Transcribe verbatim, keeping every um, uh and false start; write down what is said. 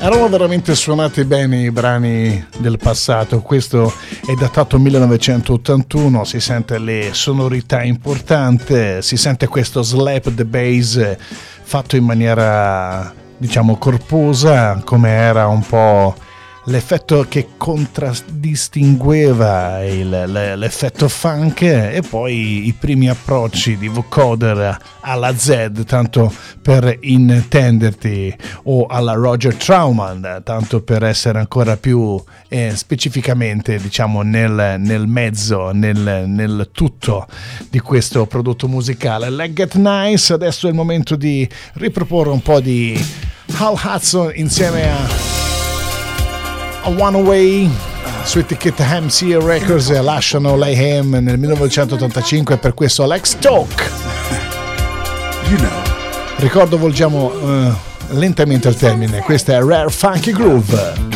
Erano veramente suonati bene i brani del passato. Questo è datato millenovecentottantuno, si sente le sonorità importanti, si sente questo slap the bass fatto in maniera, diciamo, corposa, come era un po' l'effetto che contraddistingueva il, l'effetto funk, e poi i primi approcci di vocoder alla Z, tanto per intenderti, o alla Roger Troutman, tanto per essere ancora più eh, specificamente, diciamo, nel, nel mezzo, nel, nel tutto di questo prodotto musicale. Let's Get Nice. Adesso è il momento di riproporre un po' di Hal Hudson insieme a One Away su etichetta M C Records, e lasciano Layhem nel millenovecentottantacinque per questo Let's Talk. You know. Ricordo, volgiamo uh, lentamente al termine. Questa è Rare Funky Groove.